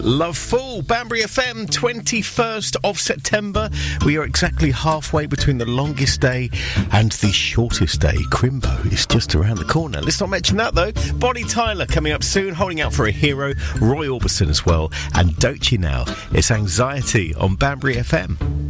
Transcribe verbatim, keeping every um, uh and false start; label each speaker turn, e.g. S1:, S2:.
S1: Love Fool, Banbury F M, twenty-first of September. We are exactly halfway between the longest day and the shortest day. Crimbo is just around the corner. Let's not mention that, though. Bonnie Tyler coming up soon, holding out for a hero. Roy Orbison as well. And don't you now, it's Anxiety on Banbury F M.